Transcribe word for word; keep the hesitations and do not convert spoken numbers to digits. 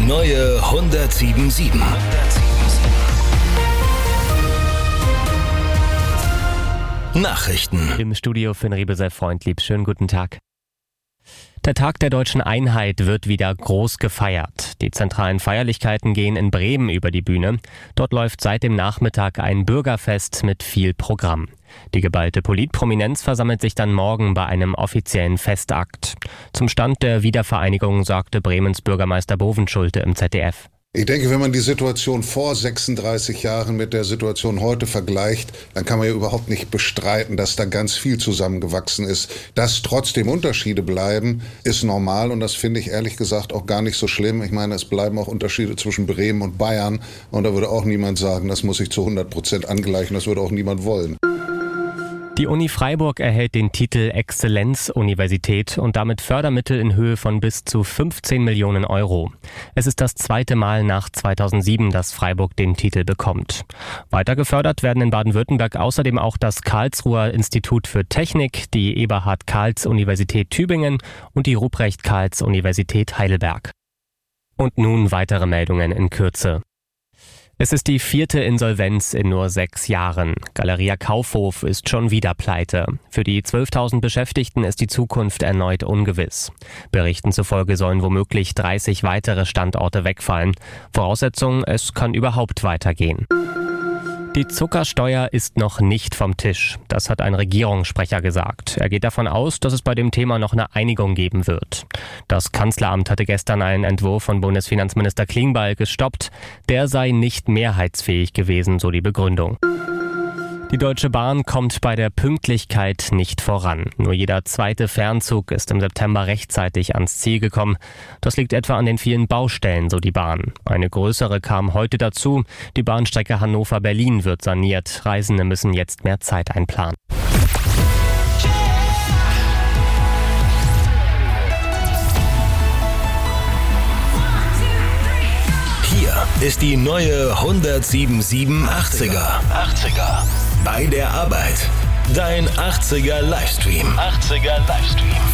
neue hundertsieben Komma sieben. Nachrichten. Im Studio Finn Riebe sei Freundlieb. Schönen guten Tag. Der Tag der Deutschen Einheit wird wieder groß gefeiert. Die zentralen Feierlichkeiten gehen in Bremen über die Bühne. Dort läuft seit dem Nachmittag ein Bürgerfest mit viel Programm. Die geballte Politprominenz versammelt sich dann morgen bei einem offiziellen Festakt. Zum Stand der Wiedervereinigung sagte Bremens Bürgermeister Bovenschulte im Z D F. Ich denke, wenn man die Situation vor sechsunddreißig Jahren mit der Situation heute vergleicht, dann kann man ja überhaupt nicht bestreiten, dass da ganz viel zusammengewachsen ist. Dass trotzdem Unterschiede bleiben, ist normal und das finde ich ehrlich gesagt auch gar nicht so schlimm. Ich meine, es bleiben auch Unterschiede zwischen Bremen und Bayern und da würde auch niemand sagen, das muss ich zu hundert Prozent angleichen, das würde auch niemand wollen. Die Uni Freiburg erhält den Titel Exzellenz-Universität und damit Fördermittel in Höhe von bis zu fünfzehn Millionen Euro. Es ist das zweite Mal nach zweitausendsieben, dass Freiburg den Titel bekommt. Weiter gefördert werden in Baden-Württemberg außerdem auch das Karlsruher Institut für Technik, die Eberhard-Karls-Universität Tübingen und die Ruprecht-Karls-Universität Heidelberg. Und nun weitere Meldungen in Kürze. Es ist die vierte Insolvenz in nur sechs Jahren. Galeria Kaufhof ist schon wieder pleite. Für die zwölftausend Beschäftigten ist die Zukunft erneut ungewiss. Berichten zufolge sollen womöglich dreißig weitere Standorte wegfallen. Voraussetzung, es kann überhaupt weitergehen. Die Zuckersteuer ist noch nicht vom Tisch. Das hat ein Regierungssprecher gesagt. Er geht davon aus, dass es bei dem Thema noch eine Einigung geben wird. Das Kanzleramt hatte gestern einen Entwurf von Bundesfinanzminister Klingbeil gestoppt. Der sei nicht mehrheitsfähig gewesen, so die Begründung. Die Deutsche Bahn kommt bei der Pünktlichkeit nicht voran. Nur jeder zweite Fernzug ist im September rechtzeitig ans Ziel gekommen. Das liegt etwa an den vielen Baustellen, so die Bahn. Eine größere kam heute dazu. Die Bahnstrecke Hannover-Berlin wird saniert. Reisende müssen jetzt mehr Zeit einplanen. Hier ist die neue hundertsieben Komma sieben achtziger. achtziger. Bei der Arbeit. Dein achtziger Livestream. achtziger Livestream.